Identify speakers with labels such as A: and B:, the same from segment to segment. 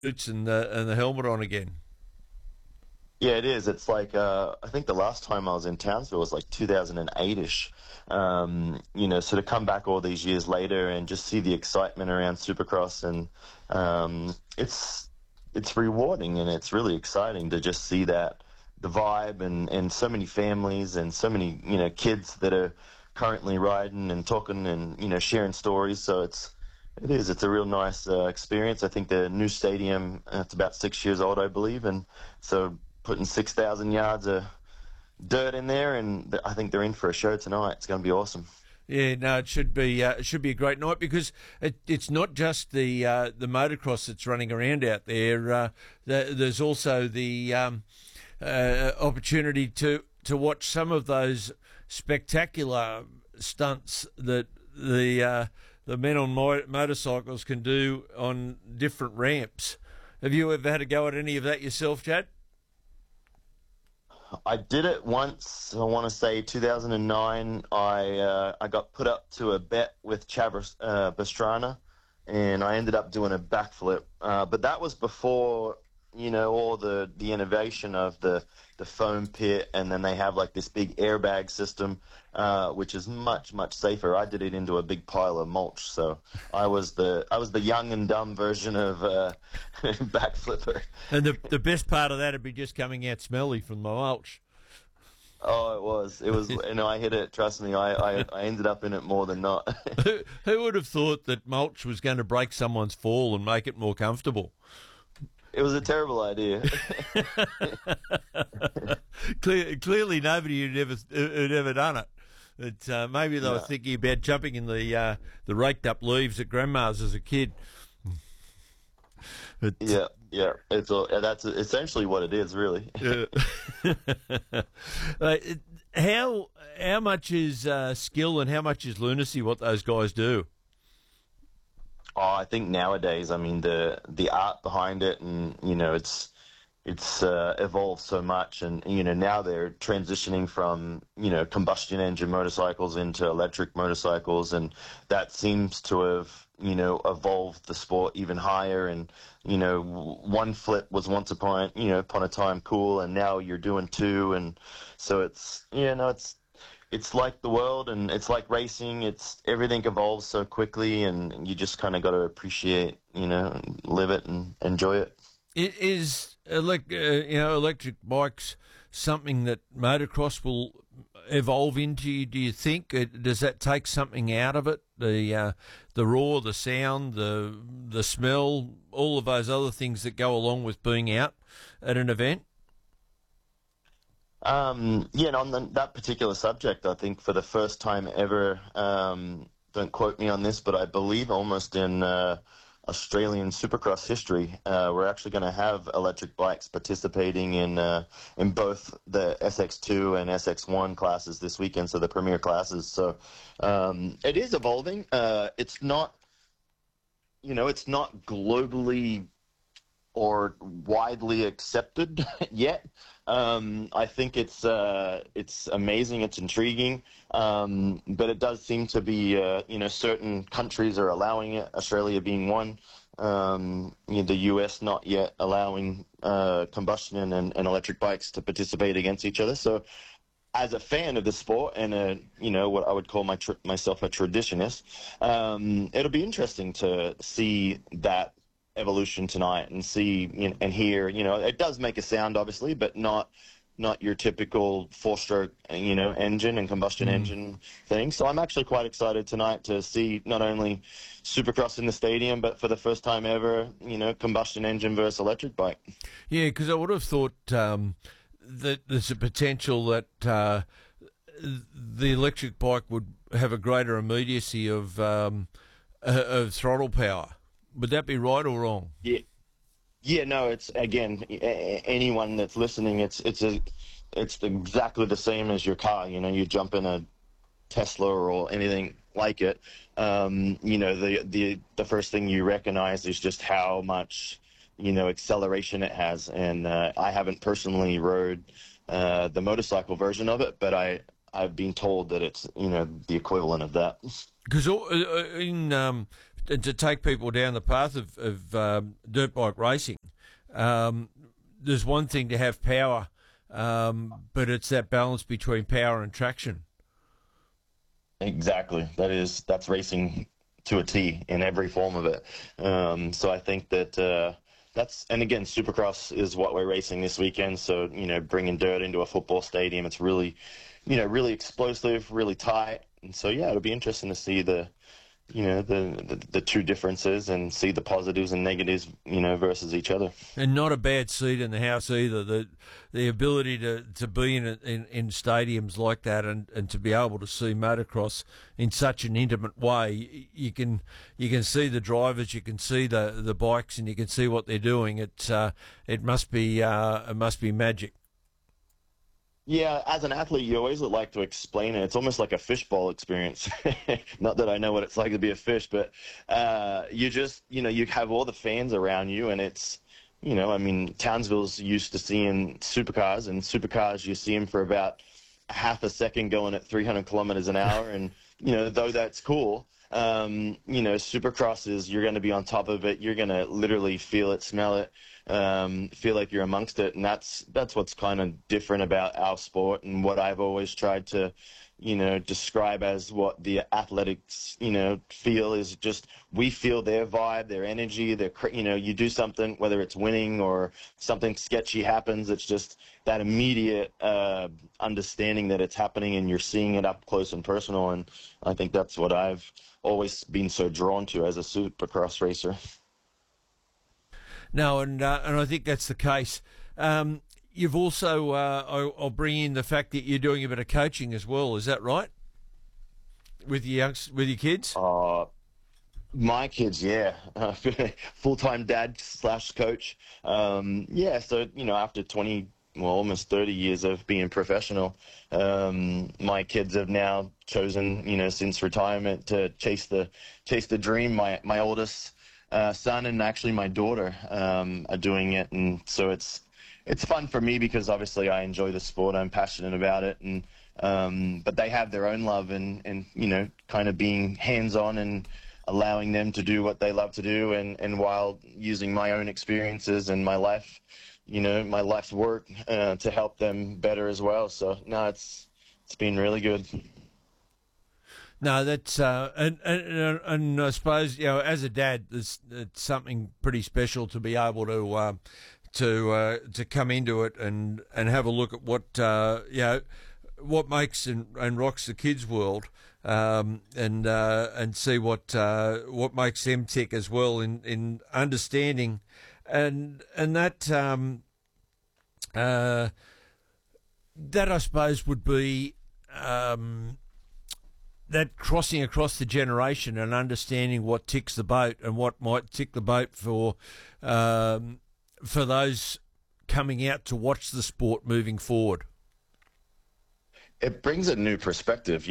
A: boots and the helmet on again.
B: Yeah, it is. It's like I think the last time I was in Townsville was like 2008ish. So to come back all these years later and just see the excitement around Supercross, and it's rewarding and it's really exciting to just see that the vibe, and so many families and so many kids that are currently riding and talking and sharing stories. So it's a real nice experience. I think the new stadium, it's about 6 years old, I believe, and so putting 6,000 yards of dirt in there, and I think they're in for a show tonight. It's going to be awesome.
A: Yeah, no, it should be a great night, because it's not just the motocross that's running around out there. There's also the opportunity to watch some of those spectacular stunts that the men on motorcycles can do on different ramps. Have you ever had a go at any of that yourself, Chad?
B: I did it once. I want to say 2009. I got put up to a bet with Chavez Pastrana, and I ended up doing a backflip. But that was before all the innovation of the foam pit, and then they have like this big airbag system, which is much safer. I did it into a big pile of mulch, so I was the young and dumb version of backflipper.
A: And the best part of that would be just coming out smelly from the mulch.
B: Oh, it was. I hit it. Trust me, I ended up in it more than not.
A: Who would have thought that mulch was going to break someone's fall and make it more comfortable?
B: It was a terrible idea.
A: Clearly, nobody had ever done it. Maybe they were thinking about jumping in the raked up leaves at Grandma's as a kid.
B: Yeah. That's essentially what it is, really.
A: How much is skill and how much is lunacy? What those guys do?
B: Oh, I think nowadays, I mean, the art behind it, and it's evolved so much, and now they're transitioning from combustion engine motorcycles into electric motorcycles, and that seems to have evolved the sport even higher. And one flip was once upon a time cool, and now you're doing two, and so it's like the world, and it's like racing. It's everything evolves so quickly, and you just kind of got to appreciate, live it and enjoy it.
A: It is electric bikes something that motocross will evolve into? Do you think? Does that take something out of it? The roar, the sound, the smell, all of those other things that go along with being out at an event.
B: On that particular subject, I think for the first time ever, don't quote me on this, but I believe almost in Australian Supercross history, we're actually going to have electric bikes participating in both the SX2 and SX1 classes this weekend, so the premier classes. So it is evolving. It's not, it's not globally or widely accepted yet. I think it's amazing, it's intriguing, but it does seem to be, certain countries are allowing it, Australia being one, the US not yet allowing combustion and electric bikes to participate against each other. So as a fan of the sport and what I would call myself a traditionist, it'll be interesting to see that evolution tonight and see and hear. It does make a sound, obviously, but not your typical four-stroke engine and combustion engine thing. So I'm actually quite excited tonight to see not only Supercross in the stadium, but for the first time ever, combustion engine versus electric bike.
A: Yeah, because I would have thought that there's a potential that the electric bike would have a greater immediacy of throttle power. Would that be right or wrong?
B: Yeah, no, it's, again, anyone that's listening, it's exactly the same as your car. You jump in a Tesla or anything like it. The first thing you recognize is just how much, acceleration it has. And I haven't personally rode the motorcycle version of it, but I've been told that it's, the equivalent of that.
A: Because to take people down the path of dirt bike racing. There's one thing to have power, but it's that balance between power and traction.
B: Exactly. That's racing to a T in every form of it. So I think that and again, Supercross is what we're racing this weekend. So, bringing dirt into a football stadium, it's really, really explosive, really tight. And so, yeah, it'll be interesting to see the two differences and see the positives and negatives, versus each other.
A: And not a bad seat in the house either. The ability to be in stadiums like that and to be able to see motocross in such an intimate way, you can see the drivers, you can see the bikes, and you can see what they're doing. It must be magic.
B: Yeah, as an athlete, you always would like to explain it. It's almost like a fishbowl experience. Not that I know what it's like to be a fish, but you just, you have all the fans around you, and it's, Townsville's used to seeing supercars, and supercars, you see them for about a half a second going at 300 kilometers an hour, and, though that's cool, Supercross you're going to be on top of it. You're going to literally feel it, smell it, feel like you're amongst it. And that's what's kind of different about our sport, and what I've always tried to, describe as what the athletics, feel is just, we feel their vibe, their energy, you do something, whether it's winning or something sketchy happens, it's just that immediate understanding that it's happening, and you're seeing it up close and personal. And I think that's what I've always been so drawn to as a Supercross racer.
A: No, and I think that's the case. You've also, I'll bring in the fact that you're doing a bit of coaching as well. Is that right? With your kids?
B: My kids, yeah. Full-time dad / coach. Yeah, so, after 20, almost 30 years of being professional, my kids have now chosen, since retirement, to chase the dream. My oldest son and actually my daughter are doing it, and so it's fun for me because obviously I enjoy the sport, I'm passionate about it, and but they have their own love and kind of being hands-on and allowing them to do what they love to do, and while using my own experiences and my life, my life's work to help them better as well. So no, it's been really good.
A: No, that's and I suppose as a dad, it's something pretty special to be able to come into it and have a look at what makes and rocks the kids' world, and see what makes them tick as well in understanding, and that I suppose would be that crossing across the generation and understanding what ticks the boat and what might tick the boat for those coming out to watch the sport moving forward.
B: It brings a new perspective,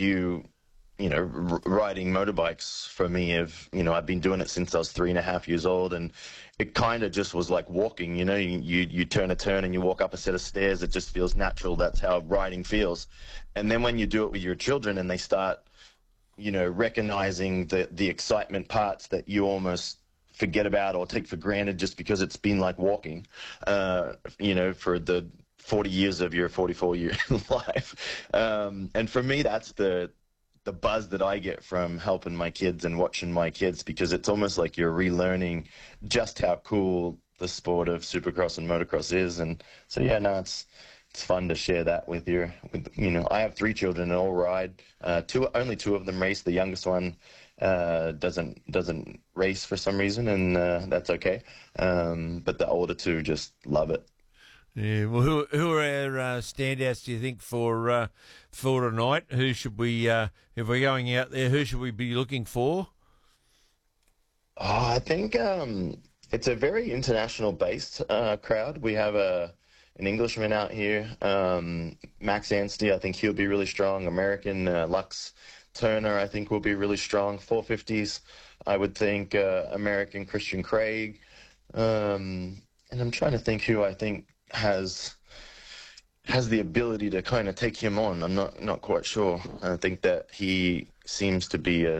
B: riding motorbikes for me. I've been doing it since I was 3.5 years old, and it kind of just was like walking. You turn a turn and you walk up a set of stairs. It just feels natural. That's how riding feels. And then when you do it with your children and they start, recognizing the excitement parts that you almost forget about or take for granted just because it's been like walking, for the 40 years of your 44-year life. And for me, that's the buzz that I get from helping my kids and watching my kids, because it's almost like you're relearning just how cool the sport of Supercross and motocross is. And so, yeah, no, it's fun to share that with I have 3 children and all ride. Only 2 of them race. The youngest one doesn't race for some reason, and that's okay. But the older 2 just love it.
A: Yeah. Well, who are our standouts, do you think, for tonight? Who should we, if we're going out there, who should we be looking for?
B: Oh, I think it's a very international-based crowd. We have an Englishman out here, Max Anstey. I think he'll be really strong. American Lux Turner, I think, will be really strong. 450s, I would think. American Christian Craig. And I'm trying to think who I think has the ability to kind of take him on. I'm not quite sure. I think that he seems to be a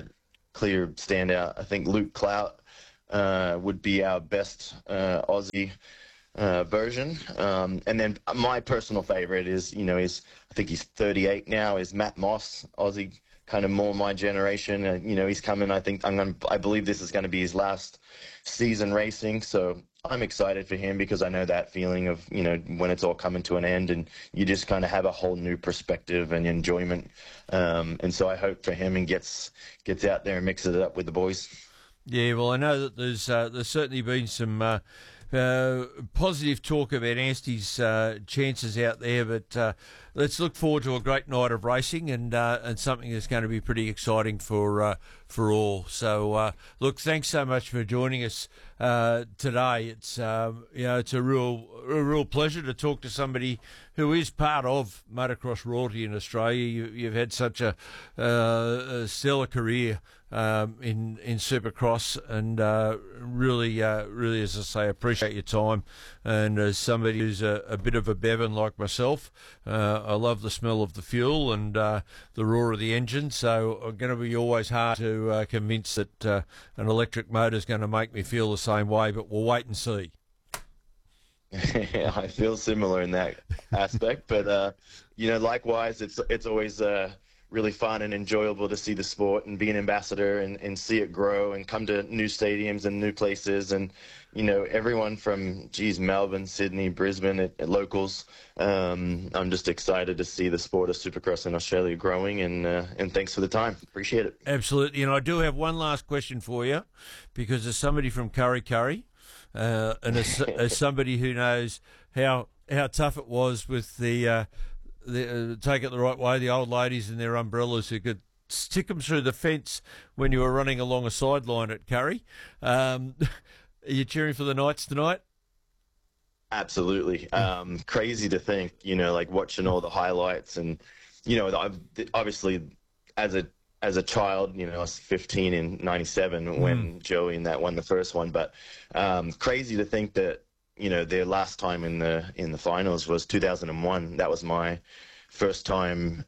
B: clear standout. I think Luke Clout would be our best Aussie version. And then my personal favorite is, I think he's 38 now, is Matt Moss, Aussie, kind of more my generation. He's coming. I believe this is going to be his last season racing. So I'm excited for him because I know that feeling of, when it's all coming to an end and you just kind of have a whole new perspective and enjoyment. And so I hope for him and gets out there and mixes it up with the boys.
A: Yeah, well, I know that there's certainly been some positive talk about Anstey's chances out there, but let's look forward to a great night of racing and something that's going to be pretty exciting for all. So, look, thanks so much for joining us today. It's it's a real pleasure to talk to somebody who is part of motocross royalty in Australia. You've had such a stellar career in Supercross, and really, as I say, appreciate your time. And as somebody who's a bit of a bevan like myself, I love the smell of the fuel and the roar of the engine. So I'm going to be always hard to convince that an electric motor is going to make me feel the same way. But we'll wait and see.
B: Yeah, I feel similar in that aspect, but likewise, it's always really fun and enjoyable to see the sport and be an ambassador and see it grow and come to new stadiums and new places. And, everyone from, Melbourne, Sydney, Brisbane, at locals. I'm just excited to see the sport of Supercross in Australia growing, and thanks for the time. Appreciate it.
A: Absolutely. And I do have one last question for you, because as somebody from Kurri, and as somebody who knows how tough it was with the take it the right way, the old ladies and their umbrellas who could stick them through the fence when you were running along a sideline at Kurri. Are you cheering for the Knights tonight?
B: Absolutely. Crazy to think, like watching all the highlights and, obviously as a child, I was 15 in 97 when Joey and that won the first one. But crazy to think that, their last time in the finals was 2001. That was my first time,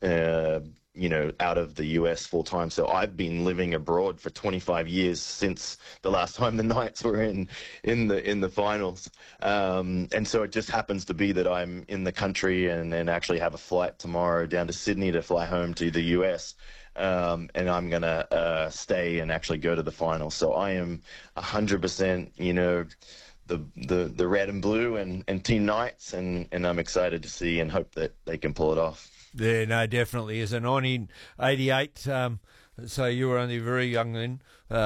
B: out of the US full time. So I've been living abroad for 25 years since the last time the Knights were in the finals. And so it just happens to be that I'm in the country and actually have a flight tomorrow down to Sydney to fly home to the US. And I'm going to stay and actually go to the final. So I am 100%, the red and blue and Team Knights, and I'm excited to see and hope that they can pull it off.
A: Yeah, no, definitely. As a 1988, so you were only very young then,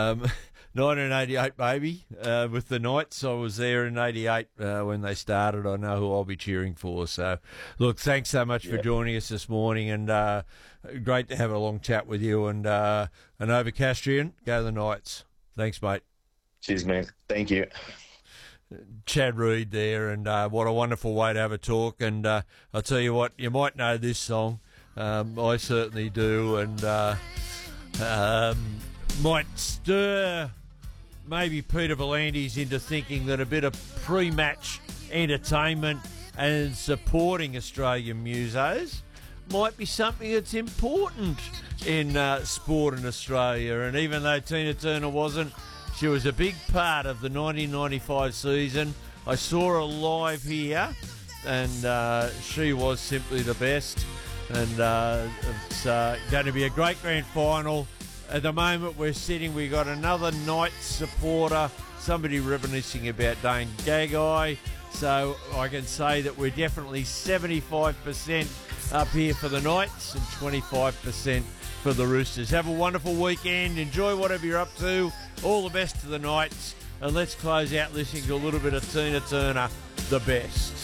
A: 1988 baby, with the Knights. I was there in 88 when they started. I know who I'll be cheering for. So, look, thanks so much for joining us this morning, and great to have a long chat with you. And over Castrian, go the Knights. Thanks, mate.
B: Cheers, man. Thank you.
A: Chad Reed there, and what a wonderful way to have a talk. And I'll tell you what, you might know this song. I certainly do, and might stir maybe Peter V'landys into thinking that a bit of pre-match entertainment and supporting Australian musos might be something that's important in sport in Australia. And even though Tina Turner wasn't, she was a big part of the 1995 season. I saw her live here, and she was simply the best. And it's going to be a great grand final. At the moment we're sitting, we got another Knights supporter, somebody reminiscing about Dane Gagai. So I can say that we're definitely 75% up here for the Knights and 25% for the Roosters. Have a wonderful weekend. Enjoy whatever you're up to. All the best to the Knights. And let's close out listening to a little bit of Tina Turner, The Best.